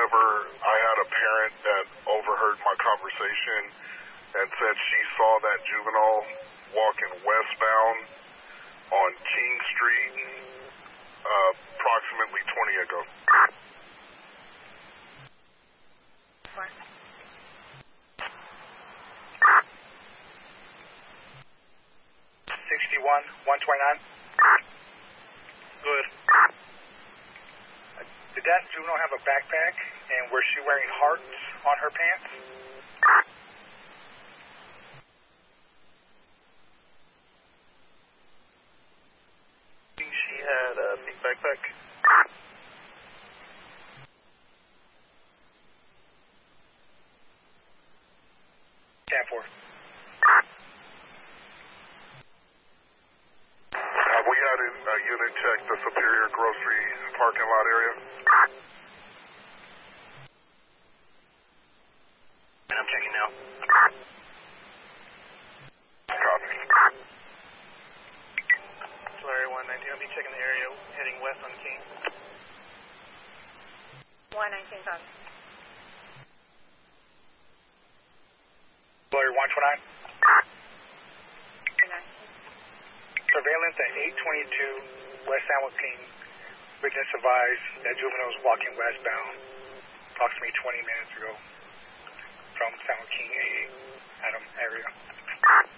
However, I had a parent that overheard my conversation and said she saw that juvenile walking westbound on King Street approximately 20 ago. What? 61, 129. Good. Did that juvenile have a backpack, and was she wearing hearts on her pants? She had a big backpack. Tab 4. We had a unit check the Superior Grocery parking lot area. I'm checking now. Copy. Flurry 119, I'll be checking the area heading west on King. 119, copy. Lawyer 129. 19. Surveillance at 822 West San Joaquin. Witness advised that juvenile was walking westbound approximately 20 minutes ago from San Joaquin AA Adam area.